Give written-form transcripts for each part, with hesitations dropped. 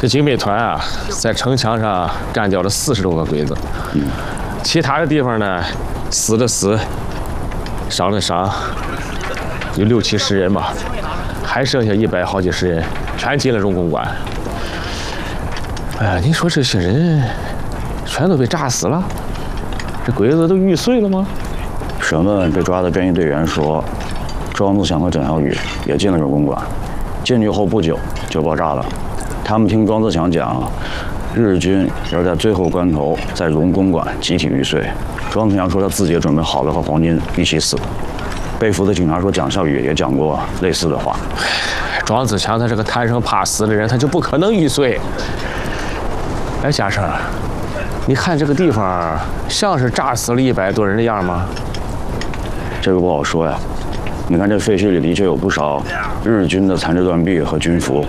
这警备团啊，在城墙上干掉了40多个鬼子，其他的地方呢，死的死，伤的伤，有60、70人吧，还剩下100好几十人，全进了荣公馆。哎呀，你说这些人全都被炸死了，这鬼子都玉碎了吗？ 审问被抓的便衣队员说，庄子强和郑小雨也进了荣公馆，进去后不久就爆炸了。他们听庄子强讲，日军要是在最后关头在荣公馆集体玉碎。庄子强说他自己也准备好了和黄金一起死。被俘的警察说蒋孝宇也讲过类似的话。 庄子强他是个贪生怕死的人，他就不可能玉碎。哎，先生，你看这个地方像是炸死了100多人的样吗？ 这个不好说呀。你看这废墟里的确有不少日军的残肢断臂和军服。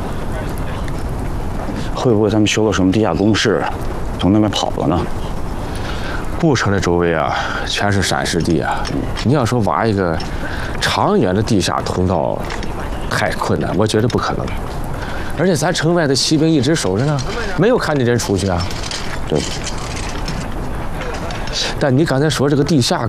会不会他们修了什么地下工事，从那边跑了呢？ 布城的周围啊，全是山石地啊。你要说挖一个长远的地下通道，太困难，我觉得不可能。而且咱城外的骑兵一直守着呢，没有看见人出去啊。 对。 但你刚才说这个地下